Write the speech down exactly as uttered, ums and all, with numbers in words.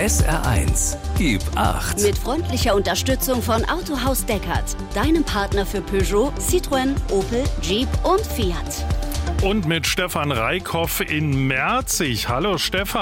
S R eins. Gib acht. Mit freundlicher Unterstützung von Autohaus Deckert, deinem Partner für Peugeot, Citroën, Opel, Jeep und Fiat. Und mit Stefan Reickhoff in Merzig. Hallo Stefan.